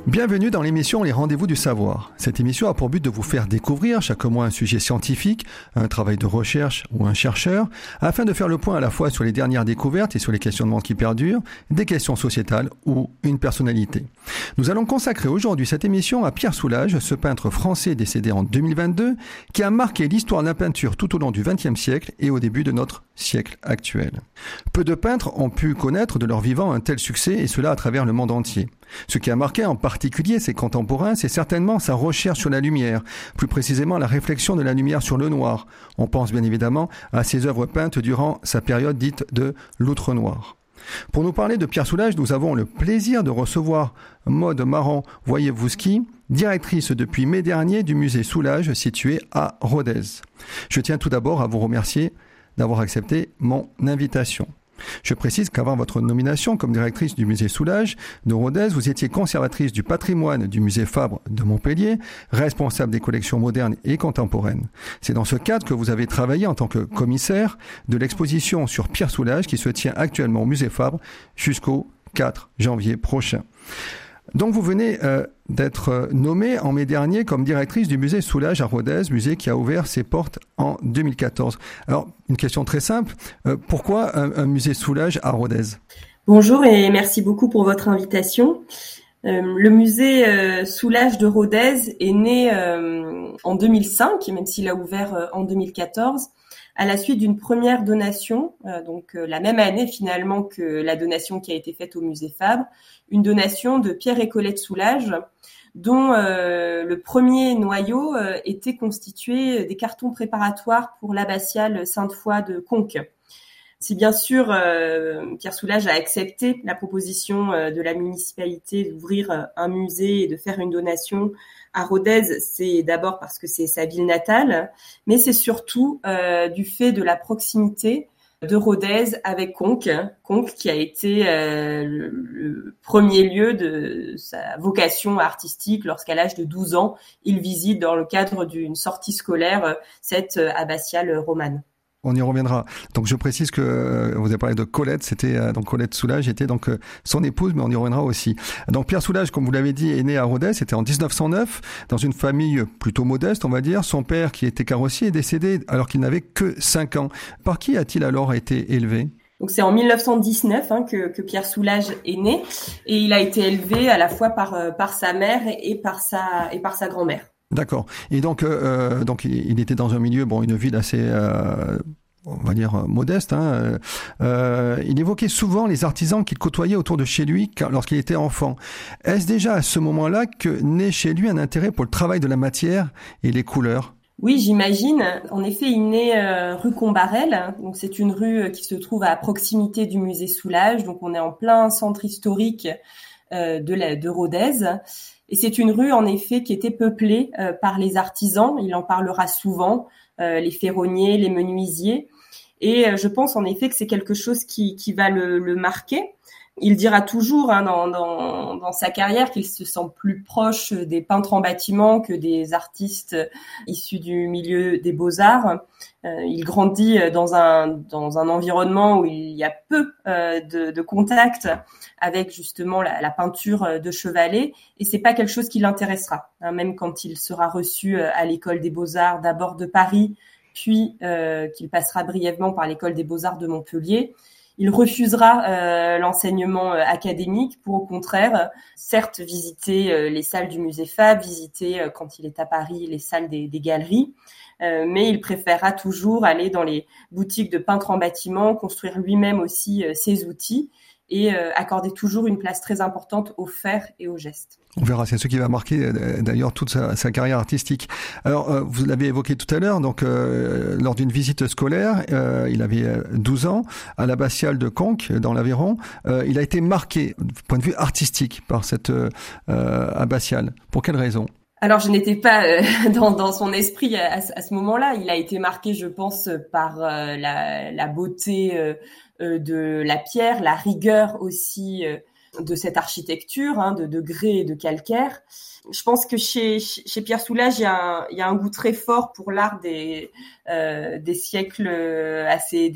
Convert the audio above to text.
Bienvenue dans l'émission Les Rendez-vous du Savoir. Cette émission a pour but de vous faire découvrir chaque mois un sujet scientifique, un travail de recherche ou un chercheur, afin de faire le point à la fois sur les dernières découvertes et sur les questionnements qui perdurent, des questions sociétales ou une personnalité. Nous allons consacrer aujourd'hui cette émission à Pierre Soulages, ce peintre français décédé en 2022, qui a marqué l'histoire de la peinture tout au long du XXe siècle et au début de notre siècle actuel. Peu de peintres ont pu connaître de leur vivant un tel succès, et cela à travers le monde entier. Ce qui a marqué en particulier ses contemporains, c'est certainement sa recherche sur la lumière, plus précisément la réflexion de la lumière sur le noir. On pense bien évidemment à ses œuvres peintes durant sa période dite de l'outre-noir. Pour nous parler de Pierre Soulages, nous avons le plaisir de recevoir Maude Marant-Wojewski, directrice depuis mai dernier du musée Soulages situé à Rodez. Je tiens tout d'abord à vous remercier d'avoir accepté mon invitation. Je précise qu'avant votre nomination comme directrice du musée Soulages de Rodez, vous étiez conservatrice du patrimoine du musée Fabre de Montpellier, responsable des collections modernes et contemporaines. C'est dans ce cadre que vous avez travaillé en tant que commissaire de l'exposition sur Pierre Soulages qui se tient actuellement au musée Fabre jusqu'au 4 janvier prochain. Donc vous venez d'être nommée en mai dernier comme directrice du musée Soulages à Rodez, musée qui a ouvert ses portes en 2014. Alors, une question très simple, pourquoi un musée Soulages à Rodez ? Bonjour et merci beaucoup pour votre invitation. Le musée Soulages de Rodez est né en 2005, même s'il a ouvert en 2014, à la suite d'une première donation, la même année finalement que la donation qui a été faite au musée Fabre, une donation de Pierre et Colette Soulages, dont le premier noyau était constitué des cartons préparatoires pour l'abbatiale Sainte-Foy de Conques. Si bien sûr Pierre Soulages a accepté la proposition de la municipalité d'ouvrir un musée et de faire une donation à Rodez, c'est d'abord parce que c'est sa ville natale, mais c'est surtout du fait de la proximité de Rodez avec Conques qui a été le premier lieu de sa vocation artistique lorsqu'à l'âge de 12 ans, il visite dans le cadre d'une sortie scolaire cette abbatiale romane. On y reviendra. Donc je précise que vous avez parlé de Colette, c'était donc Colette Soulages était donc son épouse, mais on y reviendra aussi. Donc Pierre Soulages, comme vous l'avez dit, est né à Rodez, c'était en 1909, dans une famille plutôt modeste, on va dire. Son père, qui était carrossier, est décédé alors qu'il n'avait que 5 ans. Par qui a-t-il alors été élevé ? Donc c'est en 1919 que Pierre Soulages est né, et il a été élevé à la fois par sa mère et par sa grand-mère. D'accord. Et donc il était dans un milieu, une ville assez, on va dire modeste. Il évoquait souvent les artisans qu'il côtoyait autour de chez lui lorsqu'il était enfant. Est-ce déjà à ce moment-là que naît chez lui un intérêt pour le travail de la matière et les couleurs ? Oui, j'imagine. En effet, il naît rue Combarel. Donc c'est une rue qui se trouve à proximité du musée Soulages. Donc on est en plein centre historique de Rodez. Et c'est une rue, en effet, qui était peuplée par les artisans. Il en parlera souvent, les ferronniers, les menuisiers. Et je pense, en effet, que c'est quelque chose qui va le marquer. Il dira toujours dans sa carrière qu'il se sent plus proche des peintres en bâtiment que des artistes issus du milieu des beaux-arts. Il grandit dans un environnement où il y a peu de contact avec justement la peinture de chevalet, et c'est pas quelque chose qui l'intéressera. Même quand il sera reçu à l'école des beaux-arts d'abord de Paris, puis qu'il passera brièvement par l'école des beaux-arts de Montpellier, il refusera l'enseignement académique pour, au contraire, certes visiter les salles du musée Fabre, visiter quand il est à Paris les salles des galeries, mais il préférera toujours aller dans les boutiques de peintres en bâtiment, construire lui-même aussi ses outils et accorder toujours une place très importante au faire et au geste. On verra, c'est ce qui va marquer d'ailleurs toute sa carrière artistique. Alors, vous l'avez évoqué tout à l'heure, donc lors d'une visite scolaire, il avait 12 ans, à l'abbatiale de Conques, dans l'Aveyron. Il a été marqué, du point de vue artistique, par cette abbatiale. Pour quelle raison ? Alors, je n'étais pas dans son esprit à ce moment-là. Il a été marqué, je pense, par la beauté de la pierre, la rigueur aussi de cette architecture, de grès et de calcaire. Je pense que chez Pierre Soulages, il y a un goût très fort pour l'art des siècles assez